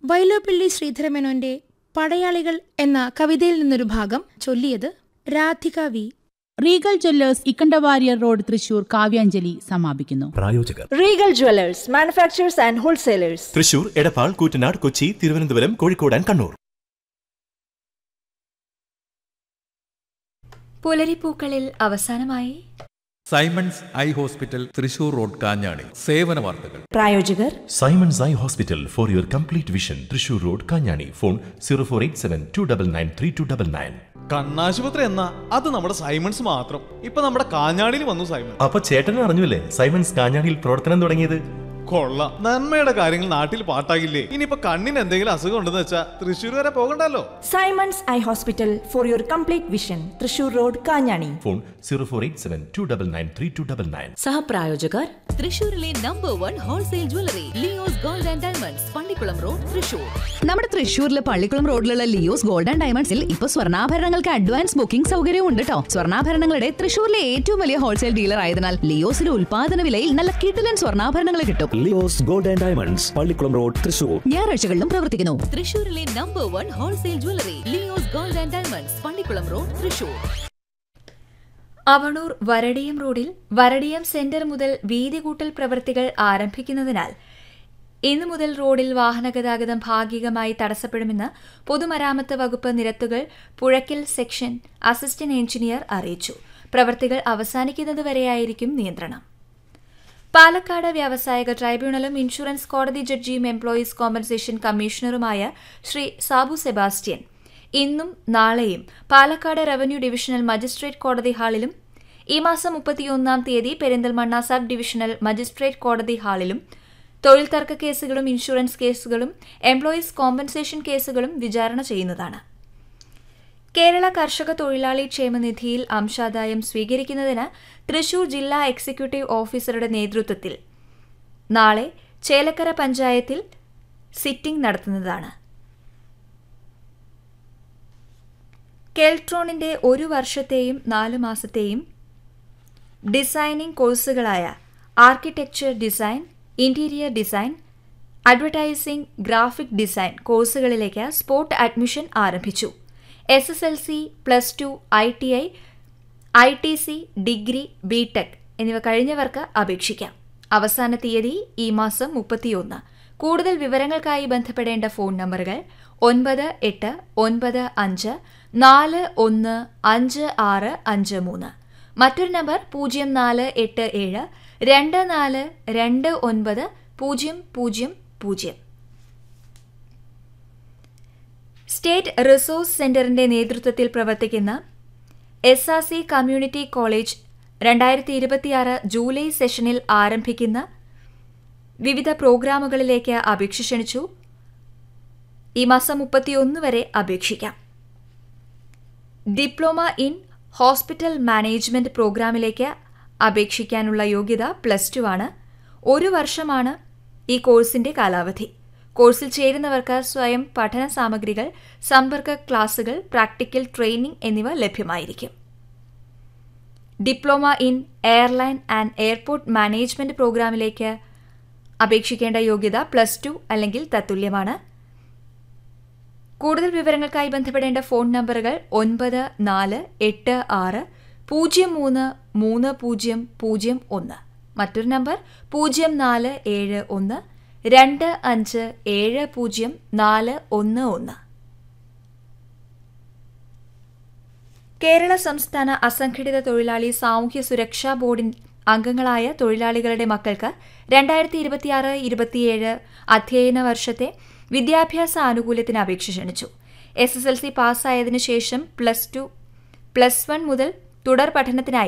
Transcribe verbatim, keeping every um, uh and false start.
വൈലോപ്പിള്ളി ശ്രീധരമേനോന്റെ പടയാളികൾ എന്ന കവിതയിൽ നിന്നൊരു ഭാഗം ചൊല്ലിയത് Radhika V. Regal Jewellers Ikkanda Warrier road Thrissur Kavyanjali സമാപിക്കുന്നു. പ്രായോജകർ Regal Jewellers manufacturers and wholesalers Thrissur, Edappal, Koottanad, Kochi, Thiruvananthapuram, Kozhikode and Kannur. പുലരിപ്പൂക്കളിൽ അവസാനമായി Symons eye hospital Thrissur road Kanjani. സേവന വാർത്തകൾ. പ്രായോജകർ Symons eye hospital for your complete vision, Thrissur road Kanjani. Phone zero four eight seven to double nine three to double nine. കണ്ണാശുപത്രി എന്നാ അത് നമ്മുടെ സൈമൺസ് മാത്രം. ഇപ്പൊ നമ്മുടെ കാഞ്ഞാണിയിൽ വന്നു സൈമൺ. അപ്പൊ ചേട്ടനും അറിഞ്ഞല്ലേ സൈമൺസ് കാഞ്ഞാണിയിൽ പ്രവർത്തനം തുടങ്ങിയത്? കൊള്ളാം. നന്മയുടെ കാര്യങ്ങൾ നാട്ടിൽ പാട്ടാകില്ലേ? ഇനിയിപ്പോ കണ്ണിന് എന്തെങ്കിലും അസുഖം ഉണ്ടെന്ന് വെച്ചാ തൃശ്ശൂർ വരെ പോകണ്ടല്ലോ. Symons eye hospital for your complete vision, Thrissur road Kanjani. Phone zero four eight seven to double nine three to double nine. സഹപ്രായോജകർ തൃശൂരിലെ number one wholesale jewellery Leo's gold and diamonds, Pallikkulam road, Thrissur. നമ്മുടെ തൃശൂരിലെ പള്ളിക്കുളം റോഡിലുള്ള ലിയോസ് ഗോൾഡ് ആൻഡ് ഡയമണ്ട്സിൽ ഇപ്പൊ സ്വർണ്ണാഭരണങ്ങൾക്ക് അഡ്വാൻസ് ബുക്കിംഗ് സൗകര്യവും ഉണ്ട് കേട്ടോ. സ്വർണ്ണാഭരണങ്ങളുടെ തൃശൂരിലെ ഏറ്റവും വലിയ ഹോൾസെയിൽ ഡീലർ ആയതിനാൽ ലിയോസിലെ ഉൽപാദന വിലയിൽ നല്ല കിടിലൻ സ്വർണ്ണാഭരണങ്ങൾ കിട്ടും. Leo's gold and diamonds, Pallikkulam road, Thrissur. ഞായറാഴ്ചകളിലും പ്രവർത്തിക്കുന്നു. തൃശൂരിലെ number one wholesale jewellery Leo's gold and diamonds, Pallikkulam road, Thrissur. Avanur Varadiyam റോഡിൽ വരടിയം സെന്റർ മുതൽ വീതി കൂട്ടൽ പ്രവൃത്തികൾ ആരംഭിക്കുന്നതിനാൽ ഇന്നു മുതൽ റോഡിൽ വാഹനഗതാഗതം ഭാഗികമായി തടസ്സപ്പെടുമെന്ന് പൊതുമരാമത്ത് വകുപ്പ് നിരത്തുകൾ പുഴയ്ക്കൽ സെക്ഷൻ അസിസ്റ്റന്റ് എഞ്ചിനീയർ അറിയിച്ചു. പ്രവൃത്തികൾ അവസാനിക്കുന്നതുവരെയായിരിക്കും നിയന്ത്രണം. പാലക്കാട് വ്യാവസായിക ട്രൈബ്യൂണലും ഇൻഷുറൻസ് കോടതി ജഡ്ജിയും employees compensation കമ്മീഷണറുമായ Shri Sabu Sebastian ഇന്നും നാളെയും പാലക്കാട് റവന്യൂ ഡിവിഷണൽ മജിസ്ട്രേറ്റ് കോടതി ഹാളിലും ഈ മാസം മുപ്പത്തിയൊന്നാം തീയതി പെരിന്തൽമണ്ണ സബ് ഡിവിഷണൽ മജിസ്ട്രേറ്റ് കോടതി ഹാളിലും തൊഴിൽ തർക്ക കേസുകളും ഇൻഷുറൻസ് കേസുകളും എംപ്ലോയീസ് കോമ്പൻസേഷൻ കേസുകളും വിചാരണ ചെയ്യുന്നതാണ്. കേരള കർഷക തൊഴിലാളി ക്ഷേമനിധിയിൽ അംശാദായം സ്വീകരിക്കുന്നതിന് തൃശൂർ ജില്ലാ എക്സിക്യൂട്ടീവ് ഓഫീസറുടെ നേതൃത്വത്തിൽ നാളെ ചേലക്കര പഞ്ചായത്തിൽ സിറ്റിംഗ് നടത്തുന്നതാണ്. കെൽട്രോണിന്റെ ഒരു വർഷത്തെയും നാലു മാസത്തെയും designing കോഴ്സുകളായ architecture design, interior design, advertising, graphic design കോഴ്സുകളിലേക്ക് സ്പോട്ട് അഡ്മിഷൻ ആരംഭിച്ചു. S S L C, plus two, I T I, I T C, degree, B tech എന്നിവ കഴിഞ്ഞവർക്ക് അപേക്ഷിക്കാം. അവസാന തീയതി ഈ മാസം മുപ്പത്തിയൊന്ന്. കൂടുതൽ വിവരങ്ങൾക്കായി ബന്ധപ്പെടേണ്ട ഫോൺ നമ്പറുകൾ ഒൻപത് എട്ട് ഒൻപത് അഞ്ച് നാല് ഒന്ന് അഞ്ച് ആറ് അഞ്ച് മൂന്ന്. മറ്റൊരു നമ്പർ പൂജ്യം നാല് എട്ട് ഏഴ് രണ്ട് നാല് രണ്ട് ഒൻപത് പൂജ്യം പൂജ്യം പൂജ്യം. സ്റ്റേറ്റ് റിസോഴ്സ് സെന്ററിന്റെ നേതൃത്വത്തിൽ പ്രവർത്തിക്കുന്ന S R C community college രണ്ടായിരത്തി ഇരുപത്തിയാറ് ജൂലൈ സെഷനിൽ ആരംഭിക്കുന്ന വിവിധ പ്രോഗ്രാമുകളിലേക്ക് അപേക്ഷ ക്ഷണിച്ചു. ഈ മാസം മുപ്പത്തിയൊന്ന് വരെ അപേക്ഷിക്കാം. ഡിപ്ലോമ ഇൻ ഹോസ്പിറ്റൽ മാനേജ്മെന്റ് പ്രോഗ്രാമിലേക്ക് അപേക്ഷിക്കാനുള്ള യോഗ്യത പ്ലസ് ടു ആണ്. ഒരു വർഷമാണ് ഈ കോഴ്സിന്റെ കാലാവധി. കോഴ്സിൽ ചേരുന്നവർക്ക് സ്വയം പഠന സാമഗ്രികൾ, സമ്പർക്ക ക്ലാസുകൾ, പ്രാക്ടിക്കൽ ട്രെയിനിംഗ് എന്നിവ ലഭ്യമായിരിക്കും. Diploma in airline and airport management പ്രോഗ്രാമിലേക്ക് അപേക്ഷിക്കേണ്ട യോഗ്യത പ്ലസ് ടു അല്ലെങ്കിൽ തത്തുല്യമാണ്. കൂടുതൽ വിവരങ്ങൾക്കായി ബന്ധപ്പെടേണ്ട ഫോൺ നമ്പറുകൾ ഒൻപത് നാല് എട്ട് ആറ് പൂജ്യം മൂന്ന് മൂന്ന് പൂജ്യം പൂജ്യം ഒന്ന്. മറ്റൊരു നമ്പർ പൂജ്യം നാല് ഏഴ് ഒന്ന് രണ്ട് അഞ്ച് ഏഴ് പൂജ്യം നാല് ഒന്ന് ഒന്ന്. കേരള സംസ്ഥാന അസംഘടിത തൊഴിലാളി സാമൂഹ്യ സുരക്ഷാ ബോർഡിൻ അംഗങ്ങളായ തൊഴിലാളികളുടെ മക്കൾക്ക് രണ്ടായിരത്തി ഇരുപത്തിയാറ് ഇരുപത്തിയേഴ് അധ്യയന വർഷത്തെ വിദ്യാഭ്യാസ ആനുകൂല്യത്തിന് അപേക്ഷ ക്ഷണിച്ചു. എസ് എസ് എൽ സി പാസ്സായതിനു ശേഷം പ്ലസ് ടു, പ്ലസ് വൺ മുതൽ തുടർ പഠനത്തിനായി